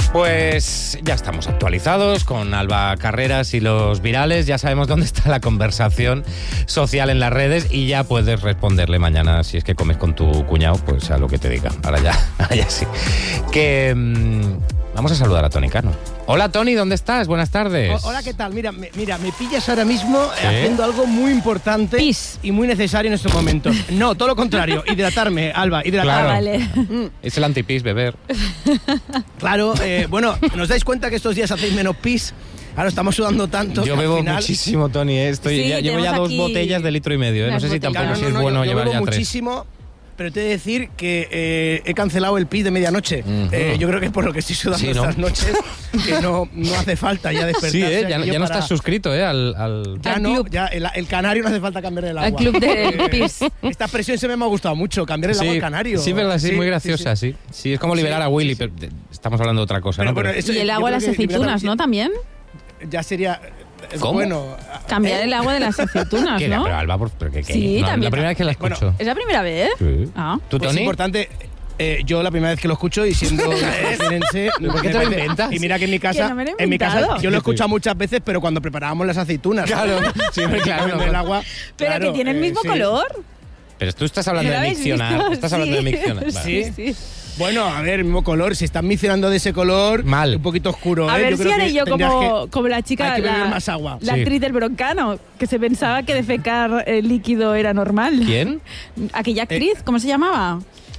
Pues ya estamos actualizados con Alba Carreras y los virales, ya sabemos dónde está la conversación social en las redes y ya puedes responderle mañana si es que comes con tu cuñado, pues a lo que te diga. Ahora ya sí. Que vamos a saludar a Toni Cano. Hola Toni, ¿dónde estás? Buenas tardes. Hola, ¿qué tal? Mira, me pillas ahora mismo haciendo algo muy importante y muy necesario en estos momentos. No, todo lo contrario, hidratarme, Alba, hidratarme. Claro. Vale. Es el antipis, beber. Claro, bueno, ¿nos dais cuenta que estos días hacéis menos pis? Ahora estamos sudando tanto. Yo que bebo al final... muchísimo, Toni. Llevo ya 2 botellas de litro y medio. No sé si tampoco si es bueno yo llevar bebo ya 3. muchísimo. Pero te he de decir que he cancelado el pis de medianoche. Yo creo que es por lo que estoy sudando estas noches, que no hace falta ya despertarse. Sí, ya no estás suscrito al Ya al no, club. ya el canario no hace falta cambiarle el agua. Al club de pis. Esta expresión se me ha gustado mucho, cambiar el agua al canario. Sí, verdad, sí, muy graciosa, sí. Sí, es como liberar a Willy, pero estamos hablando de otra cosa, Pero ¿no? bueno, Y el agua de las aceitunas, ¿no? También. Ya sería... ¿Cómo? Bueno, Cambiar el agua de las aceitunas, ¿Qué? ¿no? Pero Alba, ¿pero qué? Sí, No, también. la primera vez que la escucho. Bueno, ¿Es la primera vez? Sí. Ah. ¿Tú, pues es Toni? importante... yo la primera vez que lo escucho y siendo jienense, ¿Por qué te lo inventas? Y mira que en mi casa, Que no me lo he en mi casa inventado. yo lo he escuchado muchas veces, pero cuando preparábamos las aceitunas. Claro, siempre claro. El agua, Pero claro, que tiene el mismo sí. color. Pero tú estás hablando ¿No de lo habéis miccionar. visto? Estás hablando de Sí. miccionar. Vale. Sí. Bueno, a ver, mismo color. Si están mencionando de ese color, Mal. un poquito oscuro. A ver yo si creo haré que yo tendrías como la chica, hay que beber más agua. la Sí. actriz del Broncano, que se pensaba que defecar líquido era normal. ¿Quién? Aquella actriz, ¿cómo se llamaba?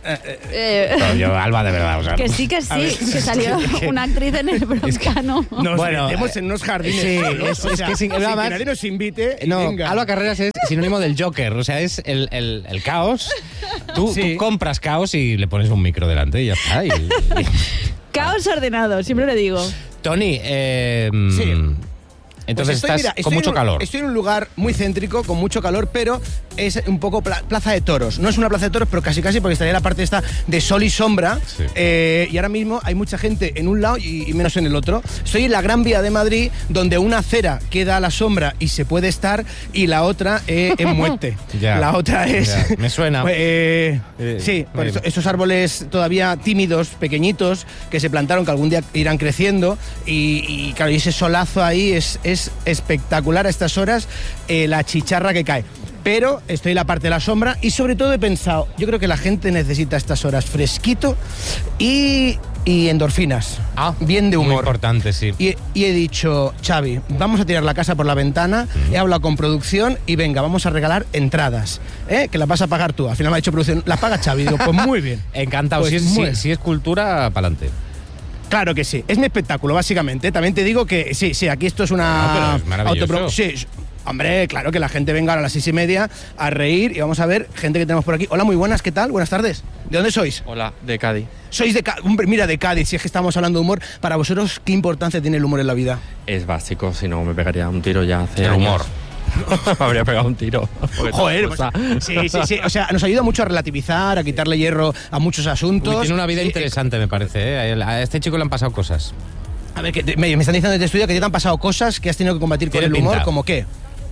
No, yo, Alba, de verdad. O sea, Que sí, que salió una actriz en el Broncano. Nos Bueno, metemos en unos jardines. sí, solos, es o sea, que sin- que nada más- nadie nos invite. y No, venga. Alba Carreras es sinónimo del Joker, o sea, es el caos. Tú compras caos y le pones un micro delante y ya está. Caos ordenado, siempre lo digo. Toni, Sí. entonces Pues estás con mucho calor. Estoy en un lugar muy céntrico, con mucho calor, pero es un poco plaza de toros. No es una plaza de toros, pero casi porque estaría la parte esta de sol y sombra. Sí. Y ahora mismo hay mucha gente en un lado y menos en el otro. Estoy en la Gran Vía de Madrid, donde una acera queda a la sombra y se puede estar, y la otra es muerte. Ya, La otra es... ya, me suena. Sí, por eso, esos árboles todavía tímidos, pequeñitos, que se plantaron, que algún día irán creciendo, y claro, y ese solazo ahí es espectacular a estas horas, la chicharra que cae. Pero estoy en la parte de la sombra y sobre todo he pensado, yo creo que la gente necesita estas horas fresquito y endorfinas, bien de Muy humor. importante, sí. Y he dicho, Xavi, vamos a tirar la casa por la ventana, he hablado con producción y venga, vamos a regalar entradas, que las vas a pagar tú. Al final me ha dicho producción, las paga Xavi. Digo, pues muy bien. Encantado. Pues si es cultura, pa'lante. Claro que sí, es mi espectáculo, básicamente. También te digo que sí, aquí esto es una... No, pero es maravilloso. Sí, hombre, claro, que la gente venga ahora a las 6:30 a reír y vamos a ver gente que tenemos por aquí. Hola, muy buenas, ¿qué tal? Buenas tardes. ¿De dónde sois? Hola, de Cádiz. Sois de Cádiz. Hombre, mira, de Cádiz, si es que estamos hablando de humor. Para vosotros, ¿qué importancia tiene el humor en la vida? Es básico, si no me pegaría un tiro ya hace El años. humor. Me habría pegado un tiro. Porque Joder, esta pues, cosa- sí. O sea, nos ayuda mucho a relativizar, a quitarle hierro a muchos asuntos. Tiene una vida Sí, interesante, me parece. A este chico le han pasado cosas. A ver, que me están diciendo desde estudio que ya te han pasado cosas que has tenido que combatir con Tiene el humor, pinta. ¿como qué?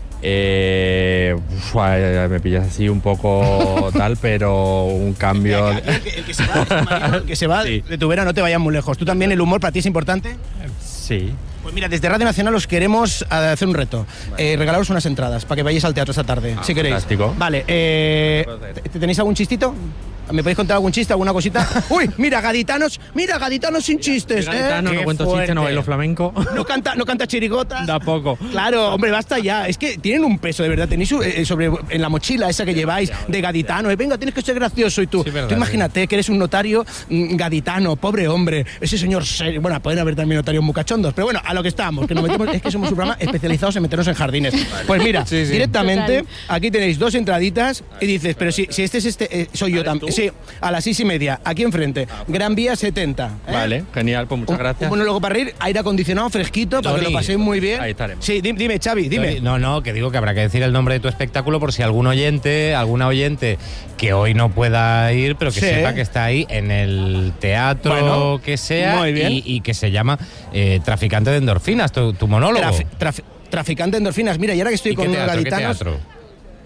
Me pillas así un poco tal, pero un cambio... El que se va, este marido, el que se va Sí. de tu vera, no te vayas muy lejos. ¿Tú también el humor para ti es importante? Sí. Pues mira, desde Radio Nacional os queremos hacer un reto. Regalaros unas entradas para que vayáis al teatro esta tarde, si queréis. fantástico. Vale, ¿tenéis algún chistito? ¿Me podéis contar algún chiste, alguna cosita? ¡Uy! Mira, gaditanos sin chistes. Gaditano, no Qué cuento chistes, no fuerte. bailo flamenco. No canta chirigotas. Tampoco. Claro, hombre, basta ya. Es que tienen un peso, de verdad. Tenéis en la mochila esa que lleváis de gaditano. Venga, tienes que ser gracioso. Y tú, Sí, verdad, tú imagínate que eres un notario gaditano, pobre hombre. Ese señor serio. Bueno, pueden haber también notarios muy cachondos. Pero bueno, a lo que estamos, que nos metemos, es que somos un programa especializados en meternos en jardines. Pues mira, Sí, sí. directamente, Total. aquí tenéis 2 entraditas y dices, pero si este es soy yo también. Sí, a las 6:30, aquí enfrente. Gran Vía 70. Vale, genial, pues muchas gracias. Un monólogo para reír, aire acondicionado, fresquito, para que Toni, lo paséis muy bien. ahí estaremos. Sí, dime, Xavi, dime. No, que digo que habrá que decir el nombre de tu espectáculo por si alguna oyente que hoy no pueda ir, pero que Sí. sepa que está ahí en el teatro Bueno, que sea muy bien. y que se llama Traficante de Endorfinas, tu monólogo. Traficante de endorfinas. Mira, y ahora que estoy ¿Y con qué unos teatro? ¿Qué gaditanos. teatro?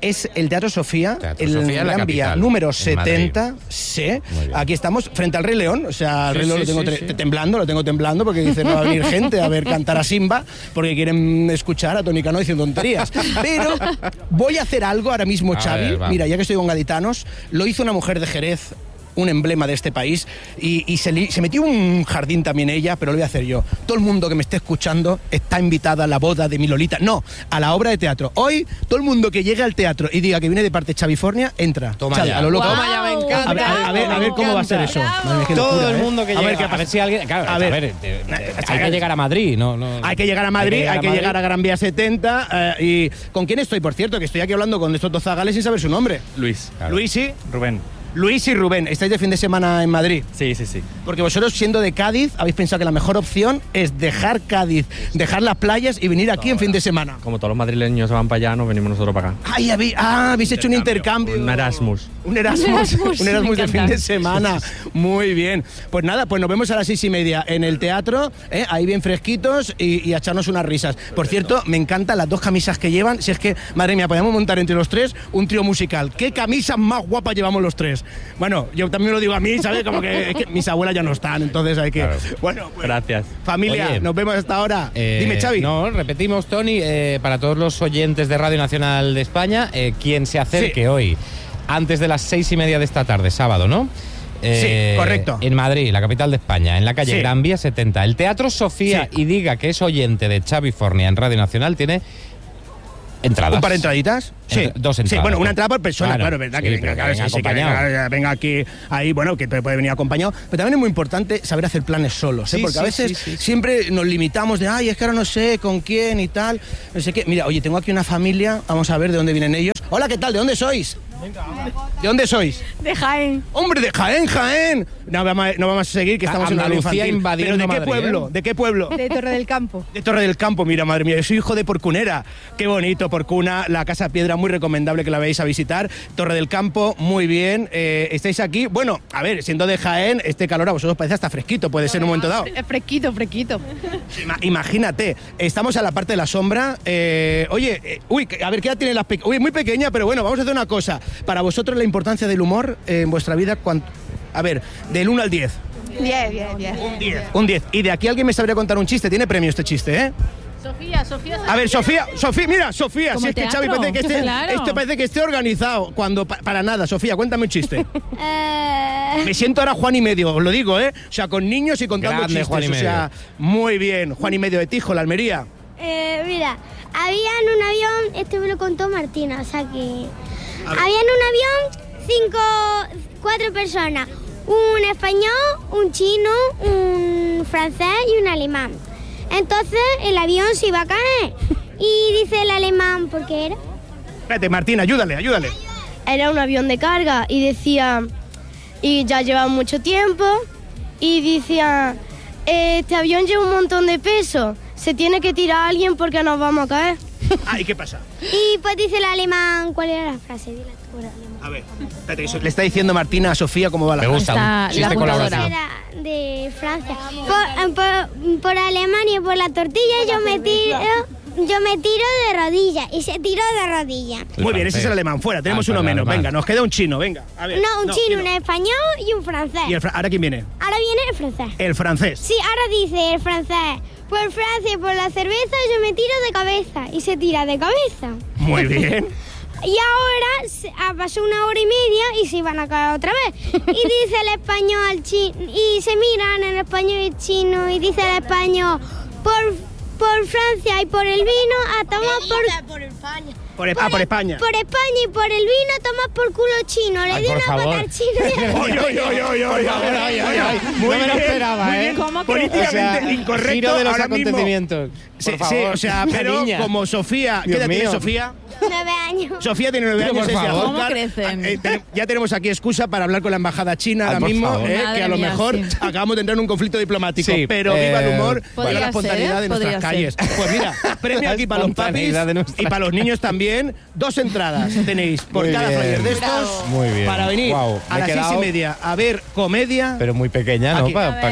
es el Teatro Sofía, Teatro el Sofía, la Gran Vía capital, número en 70. Sí, Muy bien. aquí estamos frente al Rey León. O sea, al Sí, Rey León sí, lo tengo sí, sí. temblando, porque dice no va a venir gente a ver cantar a Simba, porque quieren escuchar a Tony Cano diciendo tonterías. Pero voy a hacer algo ahora mismo, A Xavi. ver, va. Mira, ya que estoy con gaditanos, lo hizo una mujer de Jerez, un emblema de este país, y se metió un jardín también ella, pero lo voy a hacer yo. Todo el mundo que me esté escuchando está invitada a la boda de mi Lolita. No, a la obra de teatro. Hoy, todo el mundo que llegue al teatro y diga que viene de parte de Xavifornia, entra. Toma Xavi, ya. a lo loco. Toma ya, me encanta. A ver cómo va a ser eso. Madre mía, qué Todo locura, el ¿eh? mundo que A llega. ver qué A ver pasa. si alguien. Claro, A ver. hay que llegar a Madrid, ¿no? Hay que llegar a Madrid, hay que Madrid. llegar a Gran Vía 70. ¿Y con quién estoy, por cierto? Que estoy aquí hablando con estos dos zagales sin saber su nombre. Luis. Claro. Luis y Rubén, estáis de fin de semana en Madrid. Sí. Porque vosotros, siendo de Cádiz, habéis pensado que la mejor opción es dejar Cádiz, dejar las playas y venir aquí en fin de semana. Como todos los madrileños se van para allá, nos venimos nosotros para acá. Ay, habéis hecho un intercambio. Un Erasmus. Un Erasmus Me de encanta. fin de semana. Muy bien. Pues nada, pues nos vemos a las 6:30 en el teatro, ahí bien fresquitos y a echarnos unas risas. Por cierto, me encantan las dos camisas que llevan. Si es que, madre mía, podemos montar entre los tres un trío musical. ¿Qué camisas más guapas llevamos los tres? Bueno, yo también lo digo a mí, ¿sabes? Como que, es que mis abuelas ya no están, entonces hay que... Claro. Bueno, pues, Gracias. familia, Oye, nos vemos hasta ahora. Dime, Xavi. No, repetimos, Tony, para todos los oyentes de Radio Nacional de España, quien se acerque hoy, antes de las 6:30 de esta tarde, sábado, ¿no? Sí, correcto. En Madrid, la capital de España, en la calle Sí. Gran Vía 70, el Teatro Sofía, Sí. y diga que es oyente de Xavifornia en Radio Nacional, tiene entradas. ¿Un par de entraditas? Sí. Dos entradas. Sí, bueno, una entrada por persona, claro, ¿verdad? Sí, que pero venga, venga sí, que acompañado. venga aquí, ahí, bueno, que puede venir acompañado. Pero también es muy importante saber hacer planes solos, ¿eh? Sí, Porque a sí, veces sí. siempre nos limitamos de, ay, es que ahora no sé con quién y tal, no sé qué. Mira, oye, tengo aquí una familia, vamos a ver de dónde vienen ellos. Hola, ¿qué tal? ¿De dónde sois? ¿De dónde sois? De Jaén. ¡Hombre, de Jaén, Jaén! No vamos a seguir, que estamos en una Andalucía infantil. invadiendo ¿Pero de qué Madrid, pueblo? ¿eh? ¿De qué pueblo? De Torre del Campo. De Torre del Campo, mira, madre mía, yo soy hijo de Porcunera. Qué bonito, Porcuna, la Casa Piedra, muy recomendable que la veáis a visitar. Torre del Campo, muy bien. Estáis aquí, bueno, a ver, siendo de Jaén, este calor a vosotros parece hasta fresquito, puede ser en un momento dado. Fresquito. Imagínate, estamos a la parte de la sombra. A ver, ¿qué edad tiene las pequeñas? Uy, muy pequeña, pero bueno, vamos a hacer una cosa. Para vosotros, la importancia del humor en vuestra vida, a ver, del 1 al 10. 10. Un 10. Y de aquí alguien me sabría contar un chiste. Tiene premio este chiste, ¿eh? Sofía. A ver, Sofía, mira, Sofía, Como si es que teatro, Xavi parece que claro. esto parece que esté organizado, cuando para nada. Sofía, cuéntame un chiste. Me siento ahora Juan y medio, os lo digo, ¿eh? O sea, con niños y contando Grande, chistes. Juan y o sea, muy bien. Juan y medio de Tijo, la Almería. Mira, había en un avión, esto me lo contó Martina, o sea que... Había en un avión 4 personas, un español, un chino, un francés y un alemán. Entonces el avión se iba a caer y dice el alemán, ¿por qué era? Espérate, Martina, ayúdale. Era un avión de carga y decía, y ya lleva mucho tiempo, y decía, este avión lleva un montón de peso, se tiene que tirar a alguien porque nos vamos a caer. ¿Y qué pasa? Y pues dice el alemán, ¿cuál era la frase? Dila tú, el alemán. A ver, espérate, eso le está diciendo Martina a Sofía cómo va la Me cosa. gusta, Está un chiste la colaborativo. apuntadora. Era de Francia. Por Alemania, por la tortilla, yo me tiro de rodillas. Y se tiró de rodillas. Muy bien, ese es el alemán. Fuera, tenemos uno menos. Venga, nos queda un chino, venga. A ver. No, un chino, un chino. español y un francés. ¿Y ahora quién viene? Ahora viene el francés. El francés. Sí, ahora dice el francés. Por Francia y por la cerveza yo me tiro de cabeza. Y se tira de cabeza. Muy bien. Y ahora pasó 1 hora y media y se iban a caer otra vez. Y dice el español al chino, y se miran el español y el chino, y dice el español, por Francia y por el vino, a tomar por España. Por España y por el vino, tomas por culo chino. Le Ay, di por una favor. pata al chino. Ay. Muy No me lo bien, esperaba, muy ¿eh? bien. ¿Cómo que? Políticamente incorrecto. Giro de los ahora mismo. acontecimientos. Sí, Por sí, favor. o sea, pero Niña. como Sofía... ¿Qué Dios edad tiene mío. Sofía? 9 años. Sofía tiene 9 Pero años. por es de favor. ¿Cómo azúcar. crecen? Ya tenemos aquí excusa para hablar con la embajada china ahora por mismo, favor. que Madre a lo mía, mejor sí. acabamos de entrar en un conflicto diplomático. Sí, pero viva el humor, viva podría la espontaneidad ser, de nuestras podría calles. Pues mira, premio La aquí para los papis espontaneidad de nuestras y para los niños también. 2 entradas tenéis por Muy cada bien. flyer de estos. Muy bien. Para venir Guau, me a he las quedado- 6:30 a ver comedia. Pero muy pequeña, ¿no? Aquí. A ver.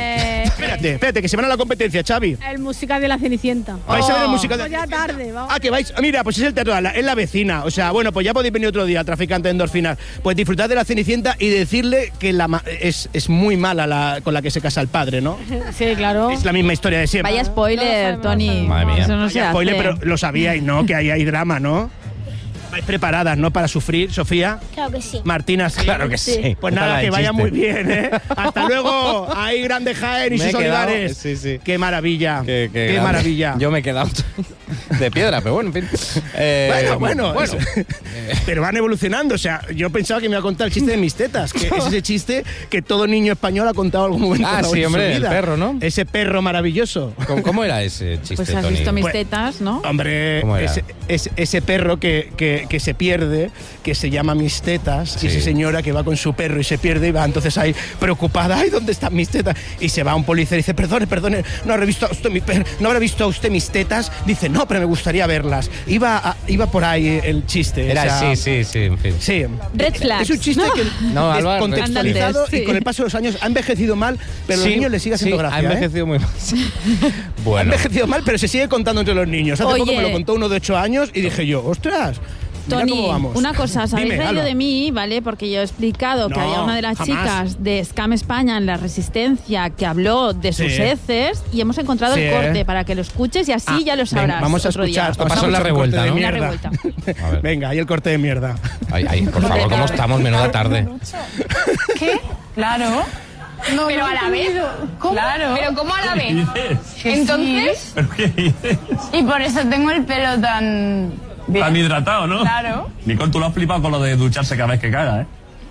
Espérate, que se van a la competencia, Xavi. El musical de la Cenicienta. ¿Vais a ver el musical de la Pues ya Cenicienta? tarde, vamos. Ah, que vais. Mira, pues es el teatro, es la vecina. O sea, bueno, pues ya podéis venir otro día, traficante de endorfinas. Pues disfrutad de la Cenicienta y decirle que es muy mala con la que se casa el padre, ¿no? Sí, claro. Es la misma historia de siempre. Vaya spoiler, Tony. Madre mía. Eso no se Vaya hace. spoiler, pero lo sabíais, ¿no? Que ahí hay drama, ¿no? ¿Vais preparadas, no? Para sufrir, Sofía. Claro que sí. Martina, sí. Claro que sí. Pues nada, Ojalá que el vaya chiste. muy bien, ¿eh? Hasta luego. Ahí, Grande Jaén y Me he sus quedado- olivares. sí. Qué maravilla. Qué grande. maravilla. Yo me he quedado de piedra, pero bueno, en fin. Bueno. Pero van evolucionando. O sea, yo pensaba que me iba a contar el chiste de mis tetas, que es ese chiste que todo niño español ha contado en algún momento. Ah, sí, en su hombre, el vida. perro, ¿no? Ese perro maravilloso. ¿Cómo era ese chiste, Pues has Tony? visto mis Pues- tetas, ¿no? Hombre, ¿Cómo era? ese perro que se pierde, que se llama Mis Tetas, Sí. y esa señora que va con su perro y se pierde y va entonces ahí preocupada, ¡ay, dónde están mis tetas! Y se va a un policía y dice, perdone, ¿no habrá visto usted ¿no habrá visto usted mis tetas? Dice, no, pero me gustaría verlas. Iba por ahí el chiste. Era, o sea, sí, en fin. Sí. Red flags, Es un chiste ¿no? que No, Alba, contextualizado andantes, sí. y con el paso de los años ha envejecido mal, pero a los niños les sigue haciendo sí, gracia. ha envejecido muy mal. Ha Bueno, envejecido mal, pero se sigue contando entre los niños. Hace poco Oye. me lo contó uno de 8 años y dije yo, ostras, mira Tony, cómo vamos. una cosa, os habéis Dime, reído Alba. de mí, ¿vale? Porque yo he explicado que No, había una de las jamás. chicas de Scam España en La Resistencia que habló de sus Sí. heces y hemos encontrado Sí. el corte para que lo escuches y así ya lo sabrás. Venga, vamos a otro día. escuchar. Esto pasó vamos en la a escuchar revuelta, el corte de ¿no? En la mierda. A ver. Venga, ahí el corte de mierda. ay, por favor, ¿cómo estamos? Menuda tarde. ¿Qué? Claro. No, Pero no a he la vez. entendido. ¿Cómo? Claro. Pero ¿cómo a la vez? Entonces. ¿Pero qué dices? Y por eso tengo el pelo tan. bien. Tan hidratado, ¿no? Claro. Nicole, tú lo has flipado con lo de ducharse cada vez que caga, ¿eh?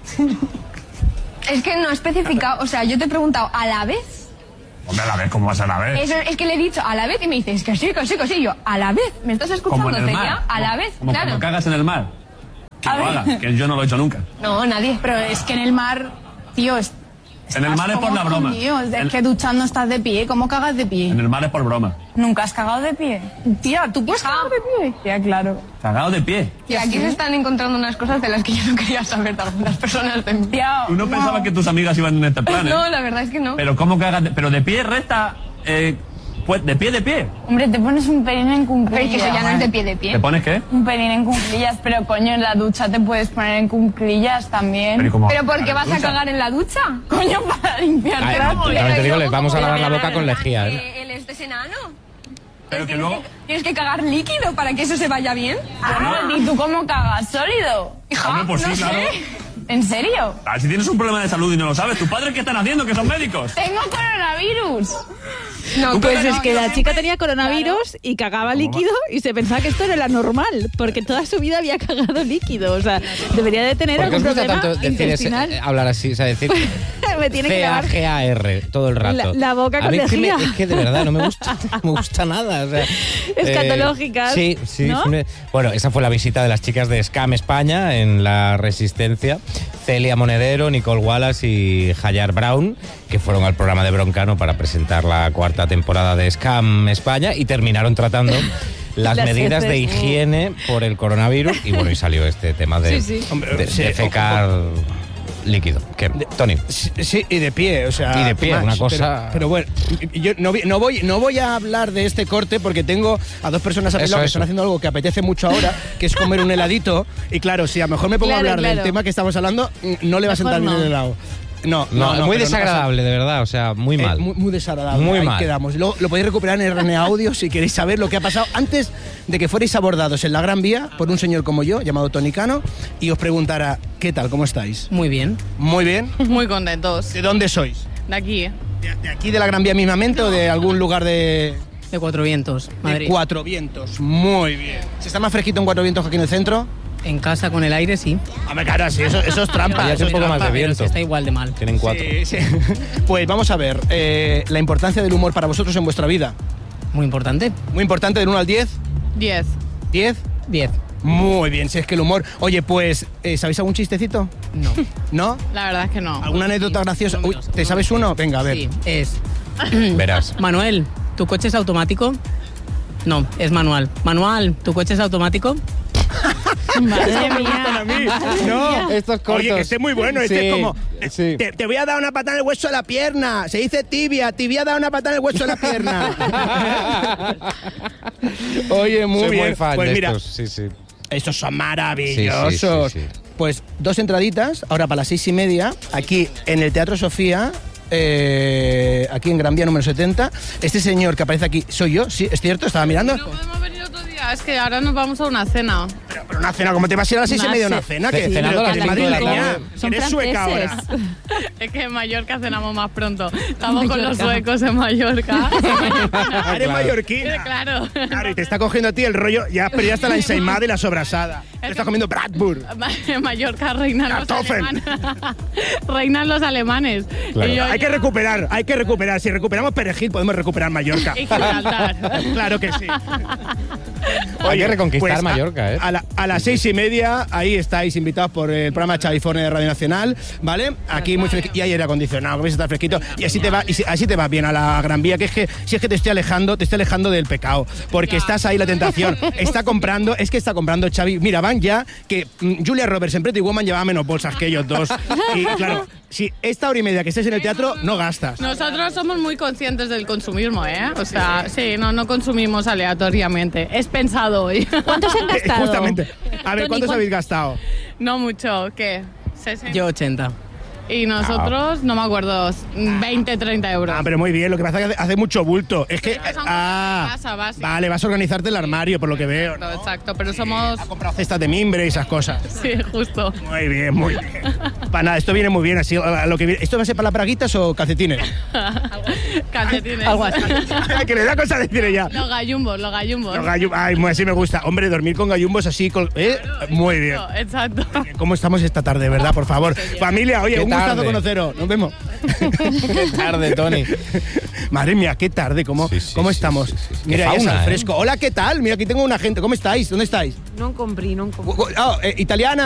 Es que no he especificado, o sea, yo te he preguntado a la vez. Hombre, a la vez, ¿cómo vas a la vez? Eso, es que le he dicho a la vez y me dices que sí. Y yo, a la vez. ¿Me estás escuchando, Como en el Celia? mar. A la vez, Como claro. cuando cagas en el mar. Que A lo ver. haga, que yo no lo he hecho nunca. No, nadie. Pero es que en el mar, tío. En el mar es por la broma. Tío, es En- que duchando estás de pie. ¿Cómo cagas de pie? En el mar es por broma. ¿Nunca has cagado de pie? Tía, ¿tú puedes cagar de pie? Tía, claro. Cagado de pie. Y aquí se están encontrando unas cosas de las que yo no quería saber de algunas personas de mí. Tía, Tú no pensabas que tus amigas iban en este plan, ¿eh? No, la verdad es que no. Pero ¿cómo cagas? Pero de pie recta, pues de pie. Hombre, te pones un pelín en Pero es cuclillas. que eso ya no es de pie de ¿Te pie. pones qué? Un pelín en cuclillas, pero coño, en la ducha te puedes poner en cuclillas también. Pero, ¿y cómo? ¿Pero por qué vas a Ducha. cagar en la ducha? Coño, para limpiarte Ay, la también bola. te digo, les vamos a ¿cómo lavar la voy boca con lejía, ¿eh? Él es enano. Pero que Tienes luego... Tienes que cagar líquido para que eso se vaya bien. Bueno, ¿y tú cómo cagas? ¿Sólido? Hija, Hombre, pues no sí, claro. sé. ¿En serio? Ah, si tienes un problema de salud y no lo sabes, ¿tus padres qué están haciendo? Que son médicos. ¡Tengo coronavirus! No, Pues pero es no, que no. la chica tenía coronavirus y cagaba líquido y se pensaba que esto no era normal, porque toda su vida había cagado líquido. O sea, debería de tener ¿Por qué algún os gusta problema tanto decir intestinal. hablar así? O sea, decir Me tiene que lavar C-A-G-A-R todo el rato. La boca A con mí es que lejía. es que de verdad no me gusta nada. O sea, Escatológicas, sí, ¿no? Bueno, esa fue la visita de las chicas de Scam España en La Resistencia. Celia Monedero, Nicole Wallace y Hayar Brown, que fueron al programa de Broncano para presentar la 4ª temporada de Scam España y terminaron tratando las medidas de heces. higiene por el coronavirus y bueno, y salió este tema de, Sí, sí. Hombre, de sí, defecar líquido. ¿Qué? Tony. Sí, y de pie, o sea. Y de pie, más, una cosa- Pero bueno, yo no voy a hablar de este corte porque tengo a dos personas a mi Eso, lado que eso. están haciendo algo que apetece mucho ahora, que es comer un heladito. Y claro, si a lo mejor me pongo a Claro, hablar del claro. tema que estamos hablando, no le va a sentar Mejor bien no. el helado. No, No, muy pero desagradable, de verdad, o sea, muy no pasa- mal. muy desagradable. Muy Ahí mal. quedamos. Lo podéis recuperar en RN Audio si queréis saber lo que ha pasado antes de que fuerais abordados en la Gran Vía por un señor como yo, llamado Tony Cano, y os preguntara, ¿qué tal? ¿Cómo estáis? Muy bien. Muy bien. Muy contentos. ¿De dónde sois? De aquí, ¿De aquí de la Gran Vía mismamente o de algún lugar de de Cuatro Vientos, Madrid. Cuatro Vientos? Muy bien. ¿Se está más fresquito en Cuatro Vientos que aquí en el centro? En casa con el aire, sí. Hombre, cara, sí, eso es trampa. Ahí hace eso un es poco más trampa. de viento. Pero está igual de mal. Tienen 4. Sí, sí. Pues vamos a ver, la importancia del humor para vosotros en vuestra vida. Muy importante. Muy importante, del 1 al 10. 10. ¿10? 10. Muy bien, si es que el humor... Oye, pues, ¿sabéis algún chistecito? No. ¿No? La verdad es que no. ¿Alguna anécdota graciosa? No me Uy, lo sé. ¿te sabes uno? Venga, a ver. Sí, es... Verás. Manuel, ¿tu coche es automático? No, es manual. Manuel, ¿tu coche es automático? Madre me gustan a mí. No, estos cortos. Oye, que este es muy bueno. Este Sí, es como, sí. te voy a dar una patada en el hueso de la pierna. Se dice tibia ha dado una patada en el hueso de la pierna. Oye, muy Soy bien. muy fan pues de mira, estos, sí. estos son maravillosos. Sí. Pues 2 entraditas, ahora para las 6:30, aquí en el Teatro Sofía, aquí en Gran Vía número 70. Este señor que aparece aquí, soy yo, sí, es cierto, estaba mirando. No podemos venir otro día, es que ahora nos vamos a una cena. Pero una cena, ¿cómo te vas a ir a las 6:30 a una cena? Que cenando a las 5 de la tarde. Son eres sueca ahora. franceses. Es que en Mallorca cenamos más pronto. Estamos con los suecos en Mallorca. Eres mallorquina. Claro. Claro, y te está cogiendo a ti el rollo, pero ya está la ensaimada y la sobrasada. Te estás comiendo Bratwurst. En Mallorca reinan los Kartoffeln. alemanes. Reinan los alemanes. Claro. Y yo Hay que recuperar. Si recuperamos Perejil, podemos recuperar Mallorca. Y Gibraltar. Claro que sí. Hay que reconquistar pues, Mallorca, ¿eh? A las 6:30, ahí estáis invitados por el programa California de Radio Nacional, ¿vale? Aquí muy fresquito, y hay aire acondicionado, que vais a estar fresquito, y así te va bien a la Gran Vía, que es que si es que te estoy alejando del pecado, porque estás ahí la tentación. Está comprando Xavi. Mira, van ya que Julia Roberts en Pretty Woman llevaba menos bolsas que ellos dos. Y claro, si esta hora y media que estés en el teatro, no gastas. Nosotros somos muy conscientes del consumismo, ¿eh? O sea, sí, no consumimos aleatoriamente. Es pensado hoy. ¿Cuántos han gastado? Justamente. A ver, Tony, ¿cuántos habéis gastado? No mucho, ¿qué? 60. Yo 80. Y nosotros, no me acuerdo, 20, 30 euros. Pero muy bien, lo que pasa es que hace mucho bulto. Es que. Pero son cosas de casa, básicas. Vale, vas a organizarte el armario, por lo que veo, ¿no? Exacto, pero somos... Ha comprado cestas de mimbre y esas cosas. Sí, justo. Muy bien, muy bien. Para nada, esto viene muy bien. Así, ¿esto va a ser para las braguitas o calcetines? Calcetines. Algo así. Que le da cosa decir ya. Los gallumbos. Ay, así me gusta. Hombre, dormir con gallumbos así. Muy bien. Exacto. ¿Cómo estamos esta tarde, verdad? Por favor. Familia, oye, Qué un gustazo tarde. conoceros. Nos vemos. Qué tarde, Tony. Madre mía, qué tarde. ¿Cómo estamos? Sí. Mira, Qué ya fauna, está el fresco. Hola, ¿qué tal? Mira, aquí tengo una gente. ¿Cómo estáis? ¿Dónde estáis? Non compri. Italiana.